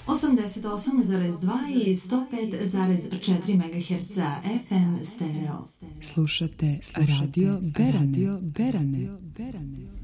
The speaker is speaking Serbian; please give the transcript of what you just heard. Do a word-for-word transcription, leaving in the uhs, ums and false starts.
osamdeset osam zarez dva i sto pet zarez četiri megaherca F M stereo. Slušate, Slušate Radio Berane. Radio Berane. Berane.